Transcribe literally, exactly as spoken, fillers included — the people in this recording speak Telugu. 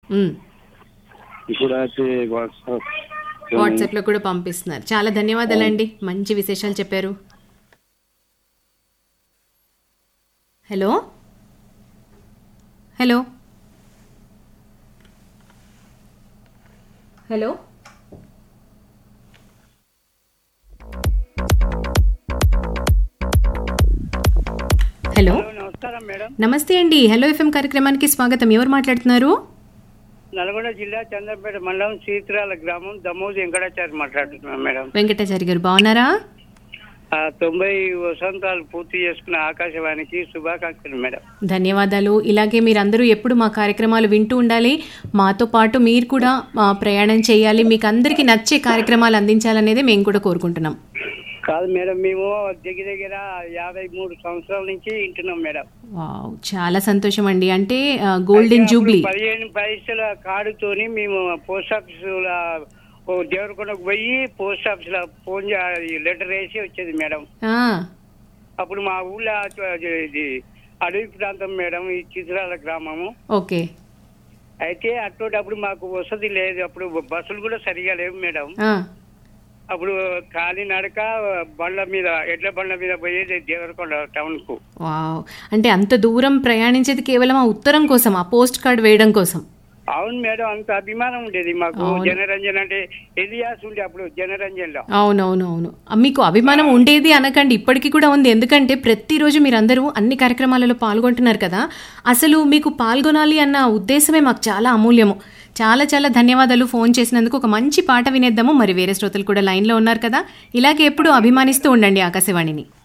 ఉమ్. ఇప్పుడు అయితే వాట్సాప్ వాట్సాప్ లో కూడా పంపిస్తున్నారు. చాలా ధన్యవాదాలండి, మంచి విశేషాలు చెప్పారు. హలో హలో హలో హలో నమస్కారం మేడం. నమస్తే అండి. హలో ఎఫ్ఎం కార్యక్రమానికి స్వాగతం. ఎవరు మాట్లాడుతున్నారు? నల్గొండ జిల్లా చంద్రపేట మండలం సీత్రాల గ్రామం దమోజ్ వెంకటాచారి మాట్లాడుతున్నాను మేడం. వెంకటాచారి గారు బాగున్నారా? ఆ తొంభై వసంతాలు పూర్తి చేసుకున్న ఆకాశవాణికి శుభాకాంక్షలు మేడం. ధన్యవాదాలు. ఇలాగే మీరందరూ ఎప్పుడు మా కార్యక్రమాలు వింటూ ఉండాలి. మాతో పాటు మీరు కూడా ఆ, ప్రయాణం చేయాలి. మీకు అందరికీ నచ్చే కార్యక్రమాలు అందించాలనేదే మేము కూడా కోరుకుంటున్నాం. కాదు మేడం, మేము దగ్గర దగ్గర యాభై మూడు సంవత్సరాల నుంచి వింటున్నాం మేడం. వావ్, చాలా సంతోషం అండి. అంటే ఆ, గోల్డెన్ జూబ్లీ. పదిహేను పైసల కార్డుతోని మేము పోస్ట్ ఆఫీస్ దేవరకొండకు పోయి పోస్ట్ ఆఫీస్ లో ఫోన్ లెటర్ వేసి వచ్చేది మేడం. ఆ, అప్పుడు మా ఊళ్ళో ఇది అడవి ప్రాంతం మేడం, ఈ చిత్రాల గ్రామము. ఓకే. అయితే అట్టేటప్పుడు మాకు వసతి లేదు, అప్పుడు బస్సులు కూడా సరిగా లేవు మేడం. ఆ, అప్పుడు ఖాళీ నడక బండ్ల మీద ఎడ్ల బండ్ల మీద పోయేది దేవరకొండ టౌన్ కు. వావ్, అంటే అంత దూరం ప్రయాణించేది కేవలం ఆ ఉత్తరం కోసం, ఆ పోస్ట్ కార్డ్ వేయడం కోసం. అవును మేడం, అంత అభిమానం ఉండేది మాకు. జనరంజన్ అంటే ఎలియాస్ ఉండే అప్పుడు జనరంజన్ లో. అవునవునవును, మీకు అభిమానం ఉండేది అనకండి, ఇప్పటికీ కూడా ఉంది. ఎందుకంటే ప్రతిరోజు మీరందరూ అన్ని కార్యక్రమాలలో పాల్గొంటున్నారు కదా, అసలు మీకు పాల్గొనాలి అన్న ఉద్దేశమే మాకు చాలా అమూల్యము. చాలా చాలా ధన్యవాదాలు ఫోన్ చేసినందుకు. ఒక మంచి పాట వినేద్దాము. మరి వేరే శ్రోతలు కూడా లైన్లో ఉన్నారు కదా, ఇలాగే ఎప్పుడు అభిమానిస్తూ ఉండండి ఆకాశవాణిని.